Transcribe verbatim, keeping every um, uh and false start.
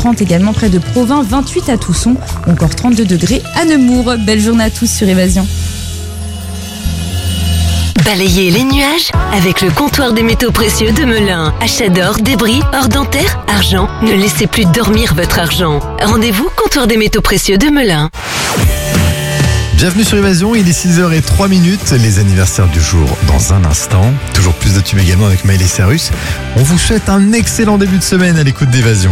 trente également près de Provins, vingt-huit à Tousson, ou encore trente-deux degrés à Nemours. Belle journée à tous sur Évasion. Balayez les nuages avec le comptoir des métaux précieux de Melun. Achat d'or, débris, or dentaire, argent. Ne laissez plus dormir votre argent. Rendez-vous comptoir des métaux précieux de Melun. Bienvenue sur Évasion, il est six heures zéro trois minutes, les anniversaires du jour dans un instant. Toujours plus de tubes également avec Miley Cyrus. On vous souhaite un excellent début de semaine à l'écoute d'Évasion.